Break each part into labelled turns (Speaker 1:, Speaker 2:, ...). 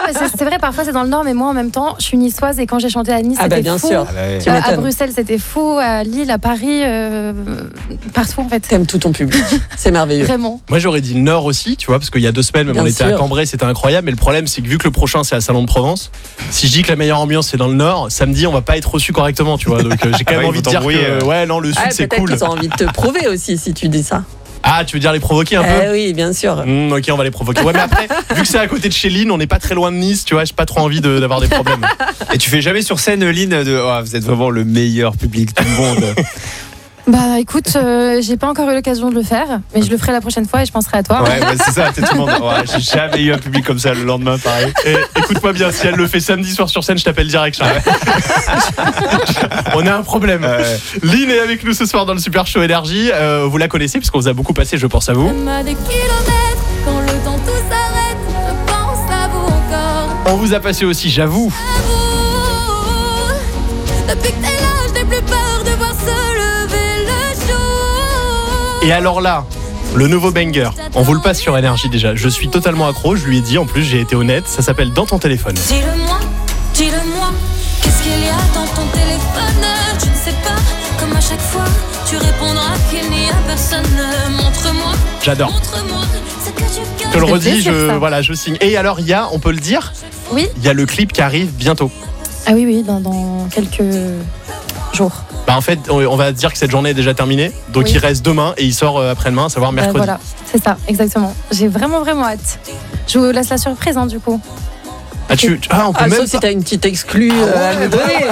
Speaker 1: mais c'est vrai, parfois c'est dans le Nord, mais moi en même temps, je suis niçoise et quand j'ai chanté à Nice, c'était
Speaker 2: bien
Speaker 1: fou.
Speaker 2: sûr.
Speaker 1: À Bruxelles, c'était fou. À Lille, à Paris, partout en fait.
Speaker 2: T'aimes tout ton public. C'est merveilleux.
Speaker 1: Vraiment.
Speaker 3: Moi j'aurais dit le Nord aussi, tu vois, parce qu'il y a 2 semaines, même
Speaker 2: Bien
Speaker 3: on était à
Speaker 2: sûr.
Speaker 3: Cambrai, c'était incroyable. Mais le problème, c'est que vu que le prochain c'est à Salon de Provence, si je dis que la meilleure ambiance c'est dans le Nord, samedi on va pas être reçu correctement, tu vois. Donc j'ai quand même envie de dire que ouais, non, le Sud c'est
Speaker 2: peut-être
Speaker 3: cool.
Speaker 2: qu'ils ont envie de te prouver aussi si tu dis ça.
Speaker 3: Ah, tu veux dire les provoquer un peu?
Speaker 2: Oui, bien sûr.
Speaker 3: Ok, on va les provoquer. Ouais, mais après, vu que c'est à côté de chez Lynn, on n'est pas très loin de Nice, tu vois, j'ai pas trop envie d'avoir des problèmes.
Speaker 4: Et tu fais jamais sur scène, Lynn, vous êtes vraiment le meilleur public du monde.
Speaker 1: Bah écoute, j'ai pas encore eu l'occasion de le faire, mais je le ferai la prochaine fois et je penserai à toi.
Speaker 4: Ouais, c'est ça, tout le monde. Ouais, j'ai jamais eu un public comme ça le lendemain, pareil.
Speaker 3: Et écoute-moi bien, si elle le fait samedi soir sur scène, je t'appelle direct. On a un problème. Lynn est avec nous ce soir dans le Super Show Énergie. Vous la connaissez puisqu'on vous a beaucoup passé, je pense à vous.
Speaker 5: Des kilomètres, quand le temps tout s'arrête, je pense à vous encore.
Speaker 3: On vous a passé aussi, j'avoue.
Speaker 5: Depuis que t'es là, je n'ai plus peur de voir se lever le jour.
Speaker 3: Et alors là, le nouveau banger, on vous le passe sur Énergie déjà. Je suis totalement accro, je lui ai dit, en plus j'ai été honnête, ça s'appelle Dans ton téléphone.
Speaker 5: Dis-le-moi, qu'est-ce qu'il y a dans ton téléphone? Je ne sais pas, comme à chaque fois, tu répondras qu'il n'y a personne. Montre-moi,
Speaker 3: J'adore.
Speaker 5: montre-moi ce que tu
Speaker 3: Je
Speaker 5: caches.
Speaker 3: te le redis,
Speaker 1: plaisir, ça.
Speaker 3: voilà, je signe. Et alors, il y a, on peut le dire,
Speaker 1: Oui.
Speaker 3: il y a le clip qui arrive bientôt.
Speaker 1: Ah oui, dans quelques jours.
Speaker 3: Bah en fait, on va dire que cette journée est déjà terminée, donc
Speaker 1: Oui.
Speaker 3: il reste demain et il sort après-demain, à savoir mercredi.
Speaker 1: Voilà, c'est ça, exactement. J'ai vraiment hâte. Je vous laisse la surprise, hein, du coup.
Speaker 3: On peut même
Speaker 2: Sauf si t'as une petite exclue à nous donner.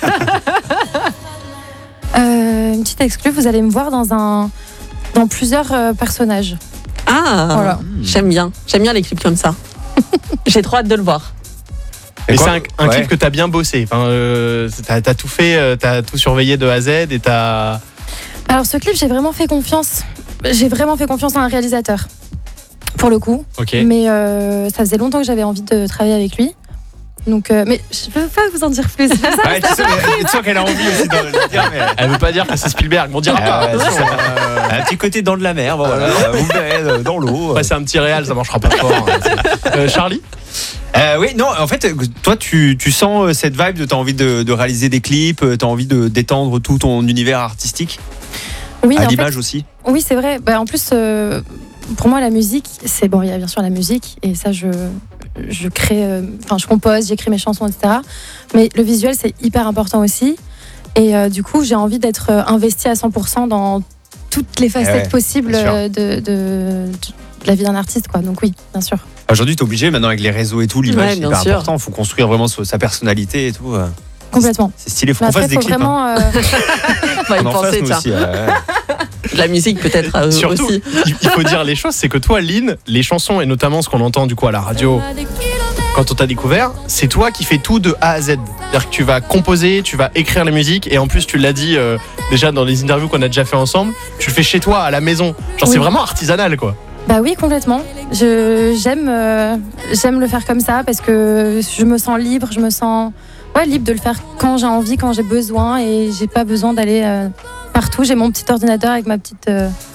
Speaker 1: Une petite exclue, vous allez me voir dans plusieurs personnages. Voilà.
Speaker 2: J'aime bien les clips comme ça. J'ai trop hâte de le voir.
Speaker 3: Et c'est un clip que t'as bien bossé. Enfin, t'as tout fait, t'as tout surveillé de A à Z et t'as.
Speaker 1: Alors ce clip, j'ai vraiment fait confiance. J'ai vraiment fait confiance à un réalisateur, pour le coup.
Speaker 3: Ok.
Speaker 1: Mais ça faisait longtemps que j'avais envie de travailler avec lui. Donc, mais je peux pas vous en dire plus. C'est ça.
Speaker 4: Ouais, tu sens qu'elle a envie aussi de le dire, mais.
Speaker 3: Elle veut pas dire que c'est Spielberg, on dira pas.
Speaker 4: Un petit côté dans de la mer, voilà, vous verrez, dans l'eau.
Speaker 3: Ouais, c'est un petit réal, ça marchera pas fort. Charlie?
Speaker 4: Oui, non, en fait, toi, tu sens cette vibe de t'as envie de réaliser des clips, t'as envie de d'étendre tout ton univers artistique,
Speaker 1: Oui,
Speaker 4: à
Speaker 1: en
Speaker 4: l'image
Speaker 1: fait,
Speaker 4: aussi.
Speaker 1: oui, c'est vrai. Bah, en plus, pour moi, la musique, c'est bon. Il y a bien sûr la musique, et ça, je crée, je compose, j'écris mes chansons, etc. Mais le visuel, c'est hyper important aussi. Et du coup, j'ai envie d'être investie à 100% dans toutes les facettes possibles de la vie d'un artiste, quoi. Donc oui, bien sûr.
Speaker 4: Aujourd'hui, t'es obligé, maintenant avec les réseaux et tout, l'image c'est
Speaker 2: bien
Speaker 4: hyper
Speaker 2: sûr.
Speaker 4: important. Il faut construire vraiment sa personnalité et tout.
Speaker 1: Complètement.
Speaker 4: C'est stylé, faut
Speaker 1: Mais
Speaker 4: qu'on
Speaker 1: après,
Speaker 4: fasse des
Speaker 1: faut
Speaker 4: clips.
Speaker 1: vraiment.
Speaker 2: On va y
Speaker 4: On en fasse
Speaker 2: penser,
Speaker 4: nous
Speaker 2: tiens.
Speaker 4: aussi.
Speaker 2: De la musique peut-être
Speaker 3: Surtout,
Speaker 2: aussi.
Speaker 3: il faut dire les choses, c'est que toi, Lynn, les chansons et notamment ce qu'on entend du coup à la radio. Quand on t'a découvert, c'est toi qui fais tout de A à Z. C'est-à-dire que tu vas composer, tu vas écrire les musiques et en plus tu l'as dit déjà dans les interviews qu'on a déjà fait ensemble, tu le fais chez toi à la maison. Genre c'est vraiment artisanal quoi.
Speaker 1: Bah oui, complètement. J'aime le faire comme ça parce que je me sens libre, libre de le faire quand j'ai envie, quand j'ai besoin et j'ai pas besoin d'aller partout. J'ai mon petit ordinateur avec mon petit.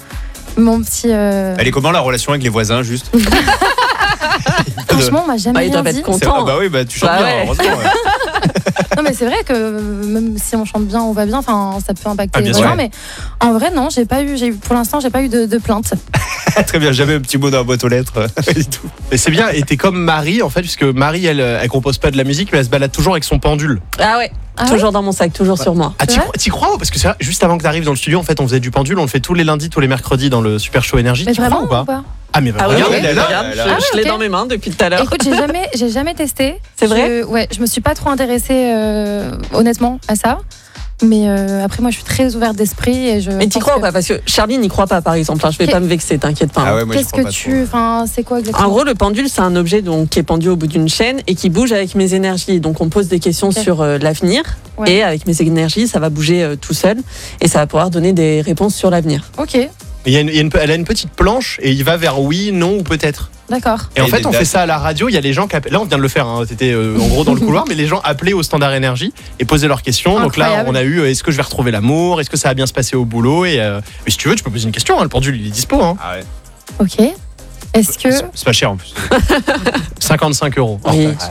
Speaker 4: Elle est comment la relation avec les voisins juste?
Speaker 1: Franchement, on m'a jamais
Speaker 2: Ils
Speaker 1: rien
Speaker 2: doivent
Speaker 1: dit.
Speaker 2: être contents.
Speaker 4: Bah oui, tu chantes
Speaker 2: Bah
Speaker 4: bien,
Speaker 2: ouais.
Speaker 4: heureusement.
Speaker 1: Non mais c'est vrai que même si on chante bien, on va bien. Enfin, ça peut impacter
Speaker 3: bien
Speaker 1: les
Speaker 3: sûr.
Speaker 1: gens. Mais en vrai, non, pour l'instant, j'ai pas eu de plainte.
Speaker 4: Très bien, j'avais un petit mot dans la boîte aux lettres et tout.
Speaker 3: Et c'est bien, et t'es comme Marie en fait, puisque Marie elle compose pas de la musique mais elle se balade toujours avec son pendule.
Speaker 2: Ah ouais.
Speaker 1: Ah
Speaker 2: Toujours dans mon sac, toujours sur moi.
Speaker 3: Ah,
Speaker 1: C'est vrai
Speaker 3: t'y crois? Parce que c'est vrai, juste avant que t'arrives dans le studio, en fait, on faisait du pendule, on le fait tous les lundis, tous les mercredis dans le Super Show Énergie.
Speaker 1: Mais
Speaker 3: T'y crois
Speaker 1: vraiment
Speaker 3: ou pas? Ah, mais
Speaker 2: Ah oui,
Speaker 3: regarde,
Speaker 4: elle est là,
Speaker 2: regarde,
Speaker 4: elle est là.
Speaker 2: je l'ai
Speaker 1: ok.
Speaker 2: dans mes mains depuis tout à l'heure.
Speaker 1: Écoute, j'ai jamais testé.
Speaker 2: C'est vrai
Speaker 1: Ouais, je me suis pas trop intéressée honnêtement à ça. Mais après, moi, je suis très ouverte d'esprit et je.
Speaker 2: Mais t'y
Speaker 1: pense
Speaker 2: crois
Speaker 1: que-
Speaker 2: ou pas? Parce que Charlie n'y croit pas, par exemple. Je vais
Speaker 1: Ok.
Speaker 2: pas me vexer, t'inquiète pas.
Speaker 4: Ah ouais, moi, je
Speaker 1: Qu'est-ce
Speaker 4: crois
Speaker 1: que
Speaker 4: pas
Speaker 1: tu. Enfin, c'est quoi exactement?
Speaker 2: En gros, le pendule, c'est un objet donc, qui est pendu au bout d'une chaîne et qui bouge avec mes énergies. Donc, on pose des questions
Speaker 1: Ok.
Speaker 2: sur l'avenir.
Speaker 1: Ouais.
Speaker 2: Et avec mes énergies, ça va bouger tout seul. Et ça va pouvoir donner des réponses sur l'avenir.
Speaker 1: Ok,
Speaker 3: elle a une petite planche et il va vers oui, non ou peut-être.
Speaker 1: d'accord.
Speaker 3: Et en
Speaker 4: Et
Speaker 3: fait,
Speaker 4: des
Speaker 3: on
Speaker 4: dates.
Speaker 3: fait ça à la radio. Il y a les gens qui appellent. Là, on vient de le faire. Hein. C'était en gros dans le couloir, mais les gens appelaient au standard énergie et posaient leurs questions. Donc là,
Speaker 1: Incroyable.
Speaker 3: on a eu est-ce que je vais retrouver l'amour? Est-ce que ça va bien se passer au boulot? Et mais si tu veux, tu peux poser une question. Hein. Le pendule, il est dispo. Hein.
Speaker 4: Ah ouais.
Speaker 1: Ok. Est-ce que.
Speaker 4: C'est pas cher en plus.
Speaker 3: 55 €.
Speaker 2: Oui.